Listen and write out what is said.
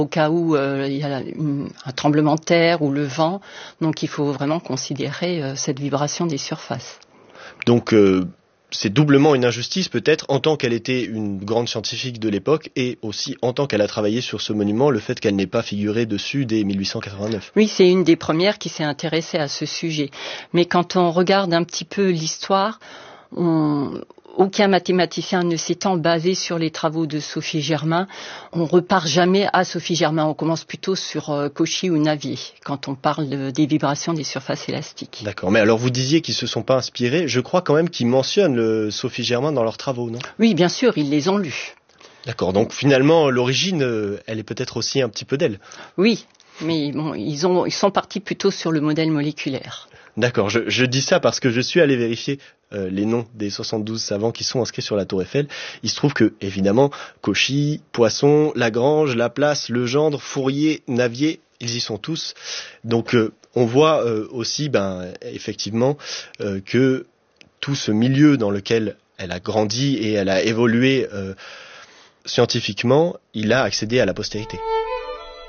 au cas où il y a un tremblement de terre ou le vent. Donc il faut vraiment considérer cette vibration des surfaces. Donc c'est doublement une injustice peut-être en tant qu'elle était une grande scientifique de l'époque et aussi en tant qu'elle a travaillé sur ce monument, le fait qu'elle n'ait pas figuré dessus dès 1889. Oui, c'est une des premières qui s'est intéressée à ce sujet. Mais quand on regarde un petit peu l'histoire, aucun mathématicien ne s'étant basé sur les travaux de Sophie Germain, on repart jamais à Sophie Germain. On commence plutôt sur Cauchy ou Navier quand on parle des vibrations des surfaces élastiques. D'accord, mais alors vous disiez qu'ils se sont pas inspirés. Je crois quand même qu'ils mentionnent Sophie Germain dans leurs travaux, non ? Oui, bien sûr, ils les ont lus. D'accord, donc finalement l'origine, elle est peut-être aussi un petit peu d'elle. Oui, mais bon, ils sont partis plutôt sur le modèle moléculaire. D'accord, je dis ça parce que je suis allé vérifier les noms des 72 savants qui sont inscrits sur la Tour Eiffel. Il se trouve que, évidemment, Cauchy, Poisson, Lagrange, Laplace, Legendre, Fourier, Navier, ils y sont tous. Donc on voit aussi, effectivement, que tout ce milieu dans lequel elle a grandi et elle a évolué scientifiquement, il a accédé à la postérité.